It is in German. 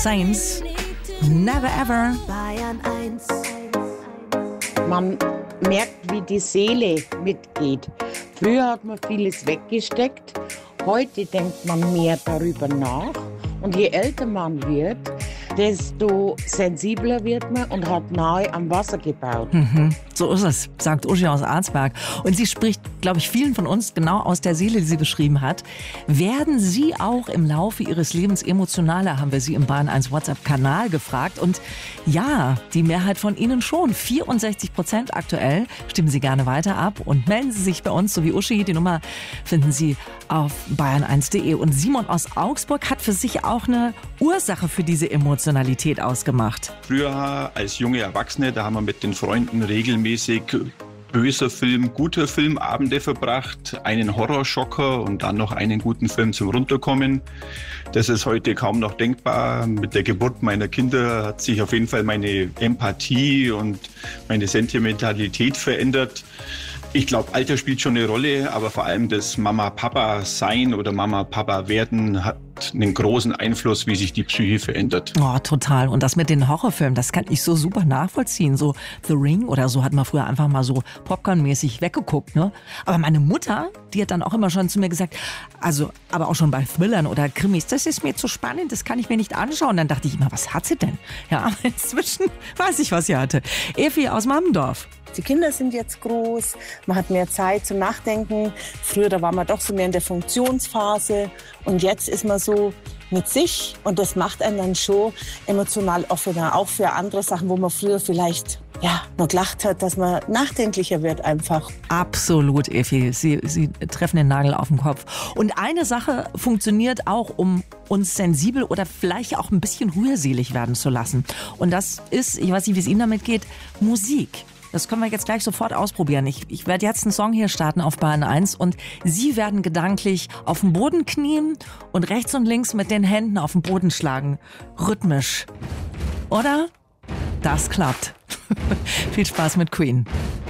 Saints, Never Ever. Bayern 1. Man merkt, wie die Seele mitgeht. Früher hat man vieles weggesteckt, heute denkt man mehr darüber nach. Und je älter man wird, desto sensibler wird man und hat nahe am Wasser gebaut. So ist es, sagt Uschi aus Arzberg. Und sie spricht, glaube ich, vielen von uns genau aus der Seele, die sie beschrieben hat. Werden Sie auch im Laufe Ihres Lebens emotionaler, haben wir Sie im Bayern 1 WhatsApp-Kanal gefragt. Und ja, die Mehrheit von Ihnen schon. 64% aktuell. Stimmen Sie gerne weiter ab und melden Sie sich bei uns, so wie Uschi. Die Nummer finden Sie auf bayern1.de. Und Simon aus Augsburg hat für sich auch eine Ursache für diese Emotionalität ausgemacht. Früher als junge Erwachsene, da haben wir mit den Freunden regelmäßig böser Film, guter Film Abende verbracht, einen Horrorschocker und dann noch einen guten Film zum Runterkommen. Das ist heute kaum noch denkbar. Mit der Geburt meiner Kinder hat sich auf jeden Fall meine Empathie und meine Sentimentalität verändert. Ich glaube, Alter spielt schon eine Rolle, aber vor allem das Mama-Papa-Sein oder Mama-Papa-Werden hat einen großen Einfluss, wie sich die Psyche verändert. Oh, total. Und das mit den Horrorfilmen, das kann ich so super nachvollziehen. So The Ring oder so hat man früher einfach mal so popcornmäßig weggeguckt, ne? Aber meine Mutter, die hat dann auch immer schon zu mir gesagt, also, aber auch schon bei Thrillern oder Krimis, das ist mir zu spannend, das kann ich mir nicht anschauen. Dann dachte ich immer, was hat sie denn? Ja, aber inzwischen weiß ich, was sie hatte. Effi aus Mammendorf. Die Kinder sind jetzt groß, man hat mehr Zeit zum Nachdenken. Früher, da war man doch so mehr in der Funktionsphase. Und jetzt ist man so mit sich und das macht einen dann schon emotional offener. Auch für andere Sachen, wo man früher vielleicht nur gelacht hat, dass man nachdenklicher wird einfach. Absolut, Effi. Sie treffen den Nagel auf den Kopf. Und eine Sache funktioniert auch, um uns sensibel oder vielleicht auch ein bisschen rührselig werden zu lassen. Und das ist, ich weiß nicht, wie es Ihnen damit geht, Musik. Das können wir jetzt gleich sofort ausprobieren. Ich werde jetzt einen Song hier starten auf Bayern 1 und Sie werden gedanklich auf dem Boden knien und rechts und links mit den Händen auf den Boden schlagen. Rhythmisch. Oder? Das klappt. Viel Spaß mit Queen.